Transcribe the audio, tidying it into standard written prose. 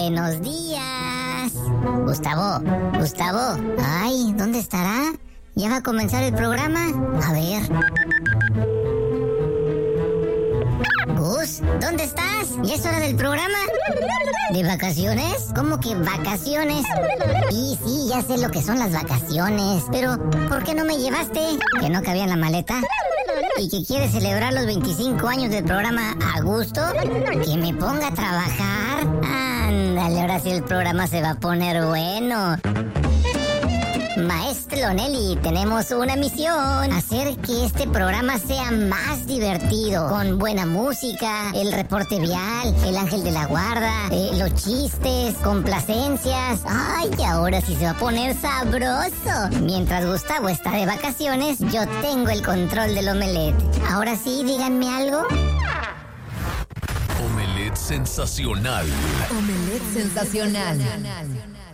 Buenos días. Gustavo. Ay, ¿dónde estará? ¿Ya va a comenzar el programa? A ver. Gus, ¿dónde estás? ¿Ya es hora del programa? ¿De vacaciones? ¿Cómo que vacaciones? Sí, ya sé lo que son las vacaciones. Pero, ¿por qué no me llevaste? ¿Que no cabía en la maleta? ¿Y que quieres celebrar los 25 años del programa a gusto? ¿Que me ponga a trabajar? Ándale, ahora sí el programa se va a poner bueno. Maestro Nelly, tenemos una misión: hacer que este programa sea más divertido, con buena música, el reporte vial, el ángel de la guarda, los chistes, complacencias. Ay, ahora sí se va a poner sabroso. Mientras Gustavo está de vacaciones, yo tengo el control del omelette. Ahora sí, díganme algo. Omelette sensacional. Omelette sensacional.